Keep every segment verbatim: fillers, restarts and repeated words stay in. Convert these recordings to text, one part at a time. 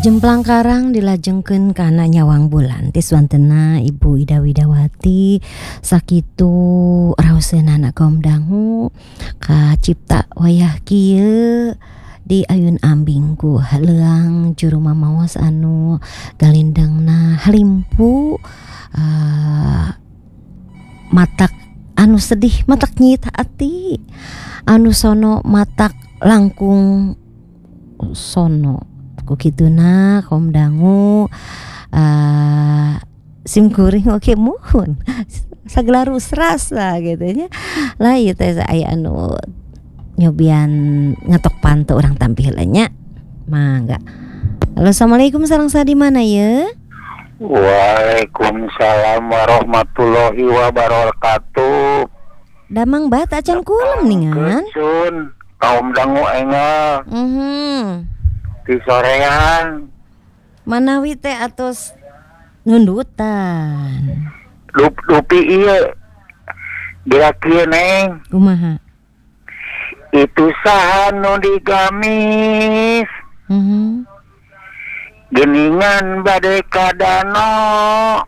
Jemplang Karang dilajengkeun kana nyawang bulan ti swantena Ibu Ida Widawati sakitu raoseunana kaum dangu ka cipta wayah kieu di ayun ambing ku haleuang juru mamaos anu galindangna halimpu uh, matak anu sedih matak nyit hati anu sono matak langkung sono kukituna kaum dangu uh, simkuring oke muhun saglarus rasa gitu nya lah ieu teh aya anu nyobian ngetok pantu orang tampilannya mangga. Halo, assalamualaikum, sareng sa di mana ya? Waalaikumsalam warahmatullahi wabarakatuh. Damang bat acan kulem ningan. Kesun kaum dangu engel. Mhm. Di sorean Manawi teh atos ngundutan. lup lupi ieu dirakieu neng Kumaha? itu saha nu digamis Mhm. geningan bade ka danau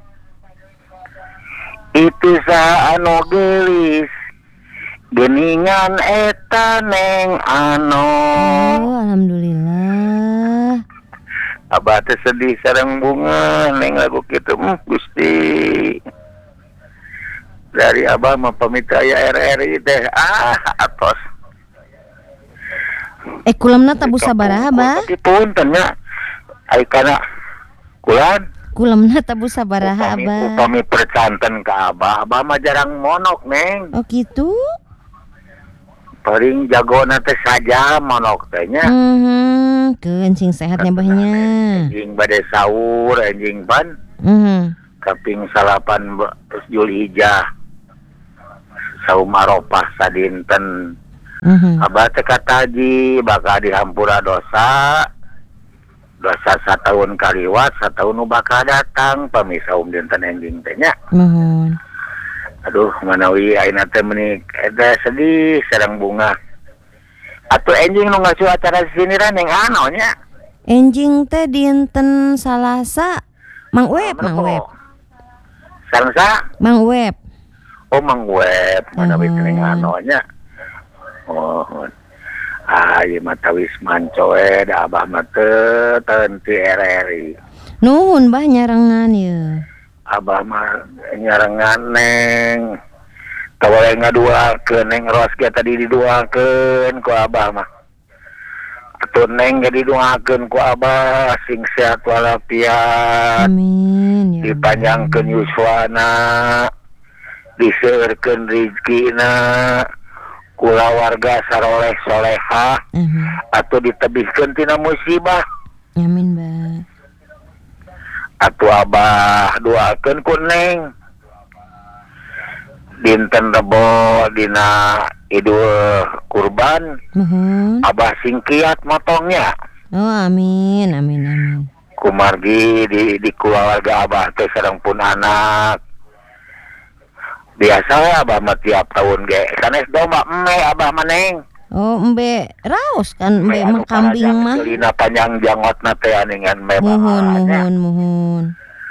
itu saha anu gelis geningan eta neng ano. Oh, alhamdulillah. Abah teh sedih sareng bunga neng lagu kitu mah Gusti. Dari abah mah pamit aya R R I teh ah atos. Eh kulemna tabu sabaraha, Bah? Punten nya. Ai kana kulan Kulemna tabu sabaraha, upami, Abah? upami percanten ka abah, abah mah jarang monok neng. Oh gitu? Paling jagona teh saja monok teh nya. Mhm, kencing sehatnya Bahnya. Anjing bade sahur anjing pan. Mhm. Kaping salapan Julhijjah saumaropah sadinten. Mhm. Abah teh kataji bakal dihampura dosa dosa satahun kaliwat satahun nu bakal datang pamisaum dinten enjing teh nya. Mohon. Aduh manawi ayeuna teh meuni eta sedih sareng bunga. Atuh enjing nu ngasuh acara siniran yang anu nya. Enjing teh dinten Salasa. Mang Web, Mang Web. Sareng sa? Mang Web. Oh Mang Web, manawi Mhm. teh anu nya. Oh. Ah, ieu mah tawis mancoe da abah mah teu teun ti R R I. Nuhun Bah nyarengan ye. Abah mah nyarengan neng. Tawale ngaduakeun neng ros ge tadi diduakeun ku abah mah. Atuh neng ge diduakeun ku abah sing sehat walafiat. Amin ya. Dipanjangkeun yuswana. Diseueurkeun rezekina. Kula warga saroleh solehah Mhm. atau ditebihkeun tina musibah. Amin, Bah. Atuh abah doakeun ku neng dinten Rebo dina Idul Kurban Mohon. abah sing kiat motongnya Oh, amin, amin, amin. kumargi di di keluarga abah teh sareng pun anak. Biasa we abah mah tiap tahun ge sanes domba eme abah mah neng. Oh, embe raos kan embe mah kambing mah. Kelina panjang jangotna teh aningan me Mohon, mohon, mohon.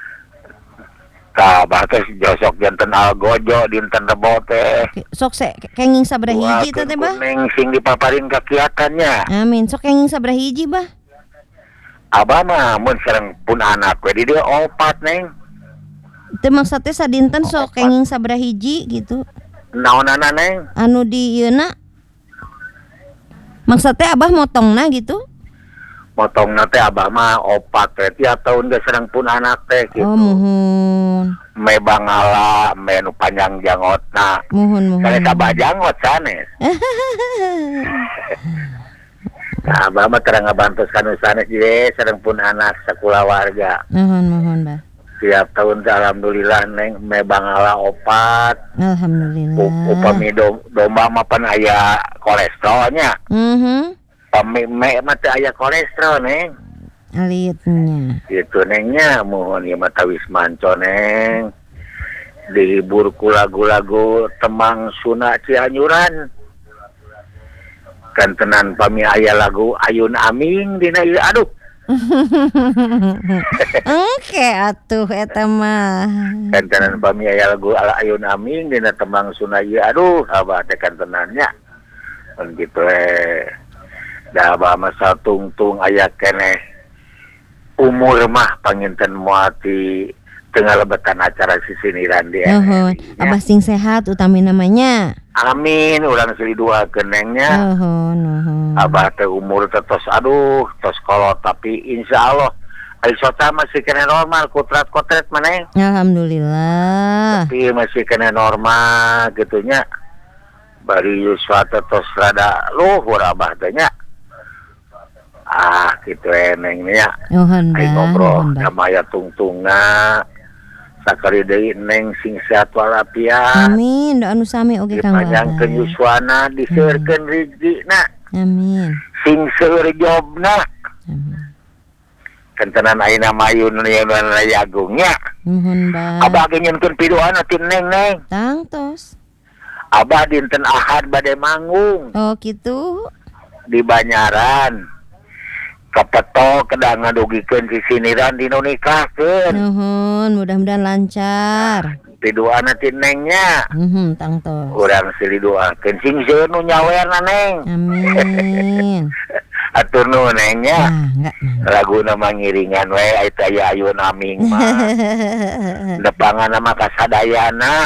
Ka abah teh josok janten algojo dinten Rebo teh. Sok se kenging sabaraha hiji teh teh, Bah? Neng sing dipaparin kakiatannya. Amin. Sok kenging sabaraha hiji, Bah? Abah mah mun sareng pun anak we di dieu opat neng. Teu maksud teh sadinten sok kenging sabaraha hiji gitu. Naonana neng? Anu di ieuna maksud teh Abah motongna gitu. Motongna teh abah mah opat teh tiap tahun ge sareng pun anak teh gitu. Oh, mohon. Me bangala, me nu panjang jangotna. Mohon, mohon. Sanes abah jangot sanes. Nah, abah mah terang ngabantos kanu sanes je sareng pun anak sakulawarga. Mohon, mohon, Bah. Tiap tahun teh alhamdulillah neng me bangala opat. Alhamdulillah. U- upami dom- domba mah pan aya kolesterolnya. Mhm. Upami me mah teh aya kolesterol neng. Alitnya. Gitu nengnya mohon ieu mah tawis manco neng. Dihibur ku lagu-lagu Temang Suna Cianjuran. Kan tenan pami aya lagu Ayun Aming dina ieu aduh Engke atuh eta mah. Kantenan pami aya lagu ala ayun aming dina tembang sunaya. Aduh, abah teh kantenannya. Mun kitu eh. Da abah mah satungtung aya keneh. Umur mah panginten moal ti tengah lebetan acara sisiniran dia. Nuhun. Abah sing sehat utami namanya. Amin, urang silidua kenengnya. Nuhun, nuhun. Abah teh umur teh tos aduh, tos kolot tapi insyaallah Aisota masih kena normal, kutrat-kotret maneh. Alhamdulillah. Tapi masih kena normal gitunya. Bari Yuswa teh tos rada luhur abah teh nya. Ah, gitu eneng nya. Nuhun Ai dah. ngobrol nuhun dah. sama aya tungtunga. Sakali deui neng sing sehat walafiat. Amin. Doa nu sami oge Kang Babay. Dipanjangkeun Yuswana, diseureurkeun rezekina. Amin. Sing seueur jobna. Amin. Kentenan ayeuna mayun yeun agungnya. Nuhun Bah. Abah ge nyeunkeun pidoana ti neng neng. Tangtos. Abah dinten Ahad bade manggung Oh gitu. di Banyaran. Kepeto kedah ngadugikeun sisiniran dinu nikahkeun. Nuhun, mudah-mudahan lancar. Pidoana ti nengnya. Mhm, tangtos. Urang silidoakeun sing seueur nu nyawerna neng. Amin. Atur nuhun nengnya. Ah, enggak. Laguna mangiringan we aya aya ayun aming mah. Depangan nama kasadayana.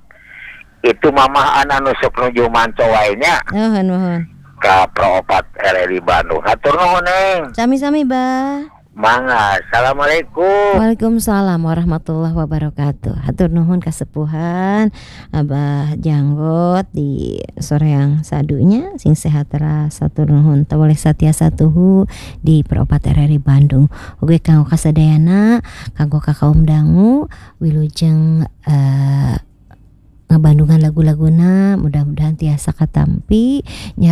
Itu mamah ana nu sok nuju manto wae nya Nuhun, nuhun. ka Proopat R R I Bandung. Hatur nuhun neng. Sami-sami, Bah. Mangga. Assalamualaikum. Waalaikumsalam warahmatullahi wabarakatuh. Hatur nuhun kasepuhan Abah Janggot di sore yang sadunya sing sehat ras. Hatur nuhun tawaleh satiasa tuhu di Proopat R R I Bandung. Oge kanggo kasadayana, kanggo kakaum dangu wilujeng uh, ngabandungan lagu-laguna mudah-mudahan tiasa katampi.